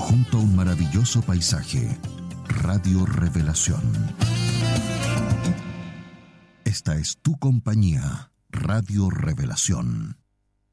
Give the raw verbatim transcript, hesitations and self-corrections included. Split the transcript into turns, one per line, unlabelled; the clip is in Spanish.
junto a un maravilloso paisaje. Radio Revelación. Esta es tu compañía, Radio Revelación.